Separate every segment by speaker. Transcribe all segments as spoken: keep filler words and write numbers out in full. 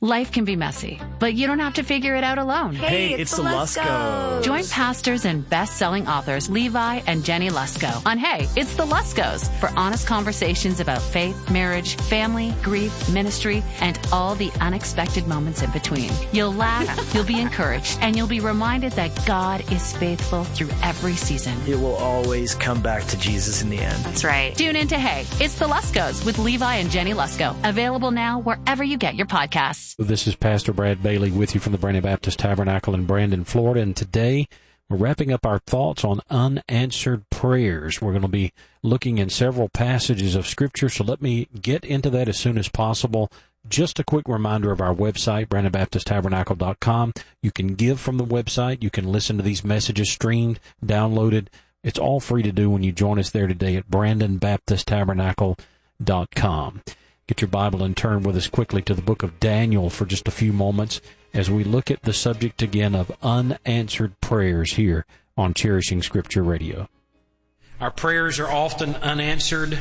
Speaker 1: Life can be messy, but you don't have to figure it out alone.
Speaker 2: Hey,
Speaker 3: Hey,
Speaker 2: it's,
Speaker 3: it's
Speaker 2: the
Speaker 3: the
Speaker 2: Luskos.
Speaker 1: Join pastors and best-selling authors Levi and Jenny Lusko on Hey, It's the Luskos for honest conversations about faith, marriage, family, grief, ministry, and all the unexpected moments in between. You'll laugh, you'll be encouraged, and you'll be reminded that God is faithful through every season.
Speaker 2: It will always come back to Jesus in the end.
Speaker 1: That's right. Tune in to Hey, It's the Luskos with Levi and Jenny Lusko. Available now wherever you get your podcasts.
Speaker 4: This is Pastor Brad Bailey with you from the Brandon Baptist Tabernacle in Brandon, Florida, and today we're wrapping up our thoughts on unanswered prayers. We're going to be looking in several passages of Scripture, so let me get into that as soon as possible. Just a quick reminder of our website, brandon baptist tabernacle dot com. You can give from the website. You can listen to these messages streamed, downloaded. It's all free to do when you join us there today at brandon baptist tabernacle dot com. Get your Bible and turn with us quickly to the book of Daniel for just a few moments as we look at the subject again of unanswered prayers here on Cherishing Scripture Radio. Our prayers are often unanswered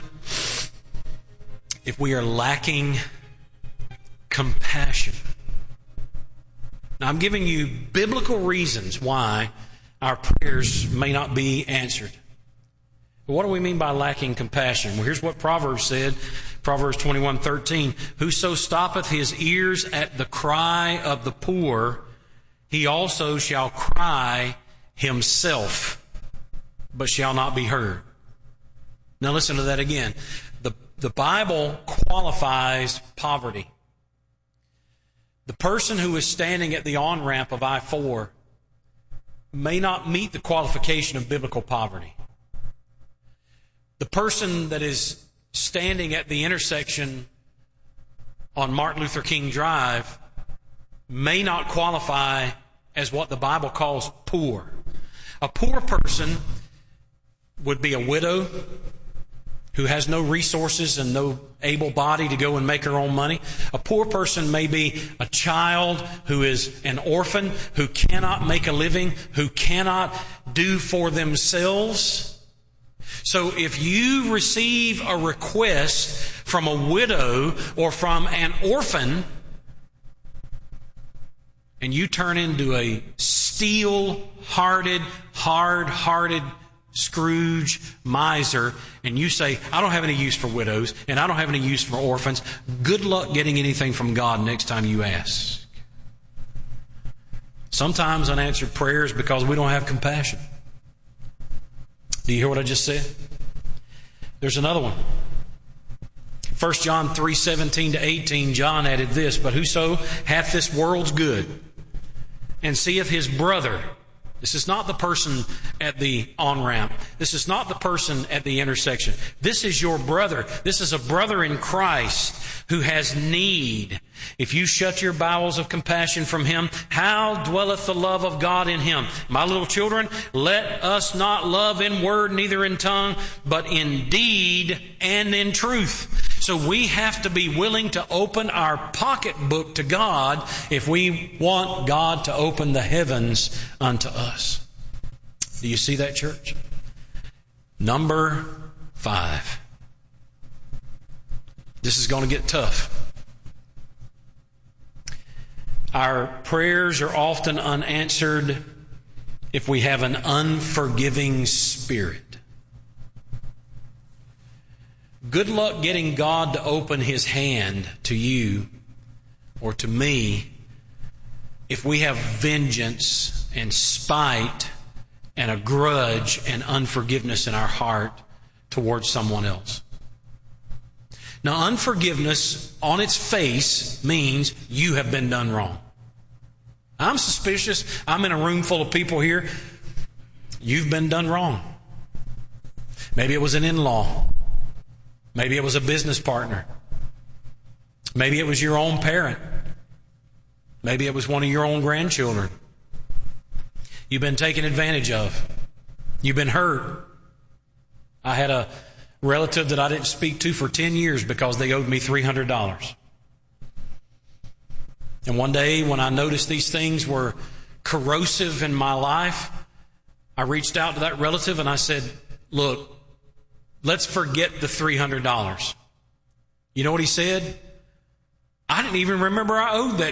Speaker 4: if we are lacking compassion. Now, I'm giving you biblical reasons why our prayers may not be answered. But what do we mean by lacking compassion? Well, here's what Proverbs said. Proverbs twenty-one thirteen, whoso stoppeth his ears at the cry of the poor, he also shall cry himself, but shall not be heard. Now listen to that again. The, the Bible qualifies poverty. The person who is standing at the on-ramp of I four may not meet the qualification of biblical poverty. The person that is standing at the intersection on Martin Luther King Drive may not qualify as what the Bible calls poor. A poor person would be a widow who has no resources and no able body to go and make her own money. A poor person may be a child who is an orphan, who cannot make a living, who cannot do for themselves. So if you receive a request from a widow or from an orphan, and you turn into a steel-hearted, hard-hearted Scrooge miser, and you say, I don't have any use for widows, and I don't have any use for orphans, good luck getting anything from God next time you ask. Sometimes unanswered prayers because we don't have compassion. Do you hear what I just said? There's another one. First John three seventeen to eighteen, John added this, but whoso hath this world's good, and seeth his brother. This is not the person at the on-ramp. This is not the person at the intersection. This is your brother. This is a brother in Christ who has need. If you shut your bowels of compassion from him, how dwelleth the love of God in him? My little children, let us not love in word, neither in tongue, but in deed and in truth. So we have to be willing to open our pocketbook to God if we want God to open the heavens unto us. Do you see that, church? Number five. This is going to get tough. Our prayers are often unanswered if we have an unforgiving spirit. Good luck getting God to open His hand to you or to me if we have vengeance and spite and a grudge and unforgiveness in our heart towards someone else. Now, unforgiveness on its face means you have been done wrong. I'm suspicious. I'm in a room full of people here. You've been done wrong. Maybe it was an in-law. Maybe it was a business partner. Maybe it was your own parent. Maybe it was one of your own grandchildren. You've been taken advantage of. You've been hurt. I had a relative that I didn't speak to for ten years because they owed me three hundred dollars. And one day when I noticed these things were corrosive in my life, I reached out to that relative and I said, look, let's forget the three hundred dollars. You know what he said? I didn't even remember I owed that